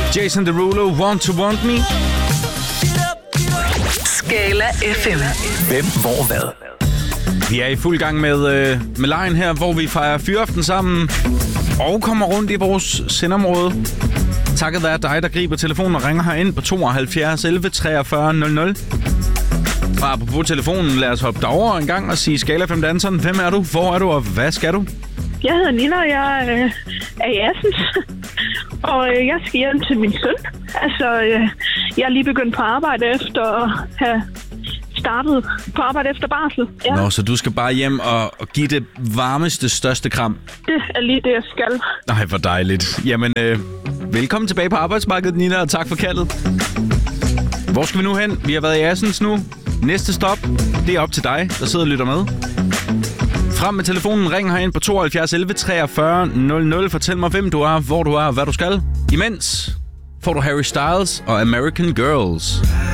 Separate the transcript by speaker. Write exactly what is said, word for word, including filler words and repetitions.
Speaker 1: Jason Derulo, Want to Want Me.
Speaker 2: Skala F M.
Speaker 3: Hvem, hvor, hvad?
Speaker 1: Vi er i fuld gang med, øh, med lejen her, hvor vi fejrer fyraften sammen og kommer rundt i vores sendområde. Takket være dig, der griber telefonen og ringer herind på tooghalvfjerds elleve treogfyrre nul nul. Og apropos telefonen, lad os hoppe derover en gang og sige Skala F M-danseren. Hvem er du? Hvor er du? Og hvad skal du?
Speaker 4: Jeg hedder Nina, og jeg øh, er i Assens. Og øh, jeg skal hjem til min søn. Altså, øh, jeg er lige begyndt på arbejde efter at have startet på arbejde efter barsel. Ja.
Speaker 1: Nå, så du skal bare hjem og, og give det varmeste, største kram.
Speaker 4: Det er lige det, jeg skal.
Speaker 1: Nej, hvor dejligt. Jamen, øh, velkommen tilbage på arbejdsmarkedet, Nina, og tak for kaldet. Hvor skal vi nu hen? Vi har været i Assens nu. Næste stop, det er op til dig, der sidder og lytter med. Frem med telefonen, ring herind på tooghalvfjerds elleve treogfyrre nul nul. Fortæl mig, hvem du er, hvor du er og hvad du skal. Imens får du Harry Styles og American Girls.